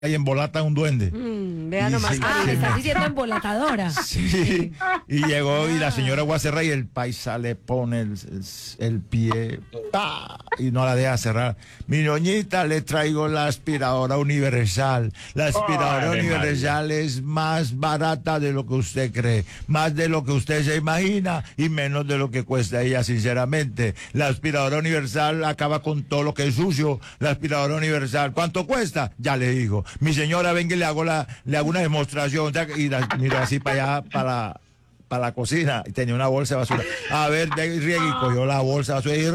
y embolata un duende. Vea Y nomás. sí, Me estás diciendo embolatadora. Sí, y llegó y la señora va a cerrar y el paisa le pone el pie ¡pa! Y no la deja cerrar. Mi doñita, le traigo la aspiradora universal. La aspiradora universal es más barata de lo que usted cree, más de lo que usted se imagina y menos de lo que cuesta ella, sinceramente. La aspiradora universal acaba con todo lo que es sucio. La aspiradora universal, ¿cuánto cuesta? Ya le digo. Mi señora, venga y le hago una demostración, y miro así para allá, para la cocina, y tenía una bolsa de basura. A ver, riegue, y cogió la bolsa de basura y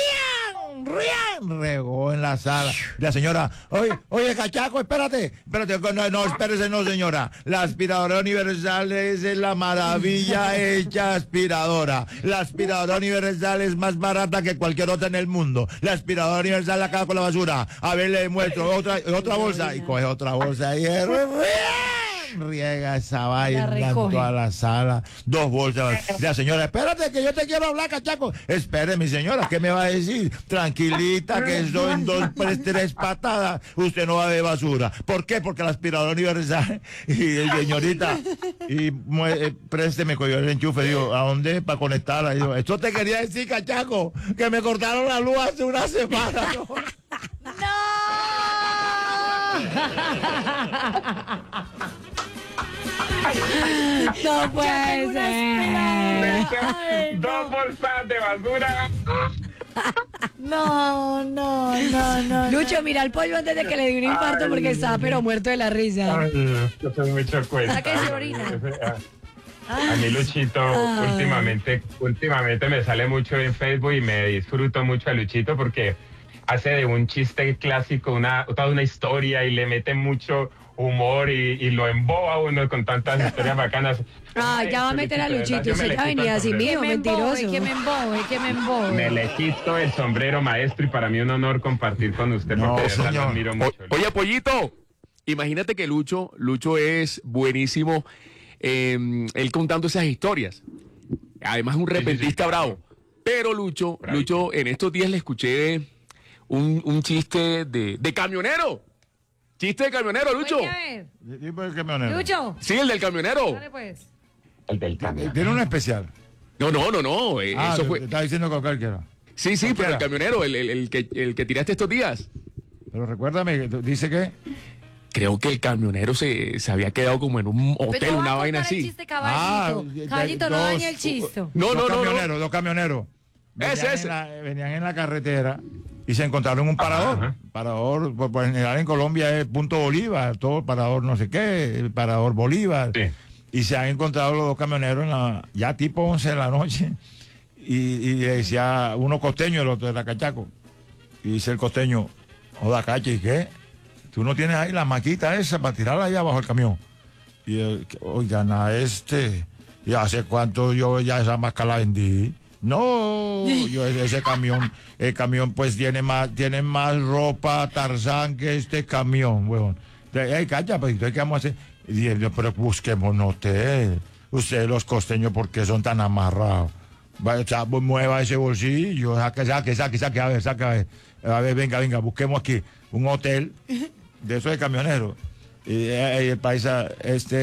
regó en la sala. La señora, oye, cachaco, espérate, no, espérese, no, señora. La aspiradora universal es la maravilla hecha aspiradora. La aspiradora universal es más barata que cualquier otra en el mundo. La aspiradora universal acaba con la basura. A ver, le muestro otra bolsa, y coge otra bolsa y riega esa vaina en toda la sala, 2 bolsas. La señora, espérate que yo te quiero hablar, cachaco. Espere, mi señora, ¿qué me va a decir? Tranquilita, que eso en 2, 3 patadas usted no va a ver basura. ¿Por qué? Porque la aspiradora universal. Y señorita, présteme, cogió el enchufe, digo, ¿a dónde? Para conectarla. Digo, esto te quería decir, cachaco, que me cortaron la luz hace una semana. No puede ser. 2 bolsas de basura. No. Lucho, mira al pollo antes de que le dé un infarto porque estaba pero muerto de la risa. Yo soy mucho cuento. ¿A qué se orina? A mí Luchito últimamente me sale mucho en Facebook y me disfruto mucho a Luchito porque hace de un chiste clásico toda una historia y le mete mucho humor y lo emboba uno con tantas historias bacanas. Ya va a meter a Luchito, se ya venía así mío, mentiroso. Que me embobe. Me le quito el sombrero, maestro, y para mí un honor compartir con usted porque de verdad lo admiro mucho. Oye, Pollito, imagínate que Lucho es buenísimo, él contando esas historias. Además es un repentista bravo. Pero Lucho, en estos días le escuché un chiste de camionero. Chiste de camionero, Lucho. ¿El camionero? Lucho. Sí, el del camionero. Dale, pues. El del camionero. ¿Tiene un especial? No. Eso fue. Te estaba diciendo que cualquiera. Sí, pero el camionero, el que tiraste estos días. Pero recuérdame, dice que... Creo que el camionero se había quedado como en un hotel, una vaina así. El chiste, caballito, no dañe el chiste. No. Dos camioneros. Venían en la carretera y se encontraron un parador. Parador, por general en Colombia es Punto Bolívar, todo parador no sé qué, el parador Bolívar. Sí. Y se han encontrado los 2 camioneros ya tipo 11 de la noche. Y le decía uno costeño, el otro era cachaco. Y dice el costeño, joda, cacha, ¿y qué? Tú no tienes ahí la maquita esa para tirarla allá abajo del camión. Y oigan, ¿y hace cuánto yo ya esa maca la vendí? No, ese camión, el camión pues tiene más ropa Tarzán que este camión, weón. Cacha, pues ¿qué vamos a hacer? Y dije, pero busquemos un hotel. Ustedes los costeños, ¿por qué son tan amarrados? Vaya, mueva ese bolsillo, saque, a ver, saca, a ver, venga, busquemos aquí un hotel de esos de camioneros. Y el paisa,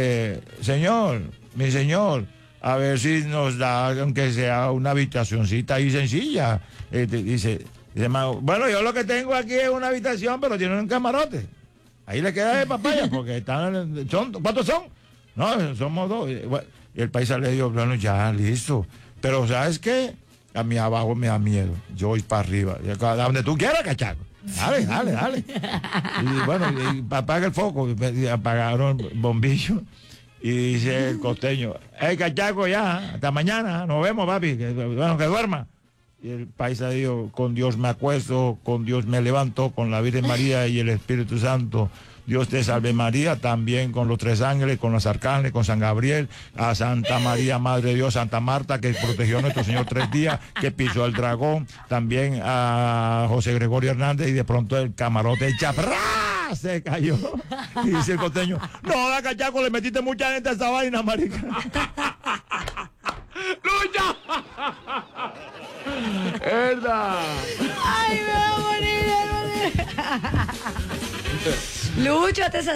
señor, mi señor, a ver si nos da, aunque sea una habitacioncita ahí sencilla. Dice, bueno, yo lo que tengo aquí es una habitación, pero tiene un camarote. Ahí le queda de papaya, porque ¿cuántos son? No, somos 2. Y el paisa le dijo, bueno, ya, listo. Pero ¿sabes qué? A mí abajo me da miedo. Yo voy para arriba. A donde tú quieras, cachaco. Dale. Y bueno, apaga el foco. Y apagaron el bombillo. Y dice el costeño, cachaco, ya, hasta mañana, nos vemos, papi. Que duerma. Y el paisa dijo, con Dios me acuesto, con Dios me levanto, con la Virgen María y el Espíritu Santo. Dios te salve María, también con los 3 ángeles, con los arcángeles, con San Gabriel, a Santa María, Madre de Dios, Santa Marta, que protegió a nuestro Señor 3 días, que pisó el dragón, también a José Gregorio Hernández, y de pronto el camarote se cayó. Y dice el costeño, no, la cachaco, le metiste mucha gente a esa vaina, marica. ¡Lucha! ¡Verdad! ¡Ay, me voy a morir! Lucho, te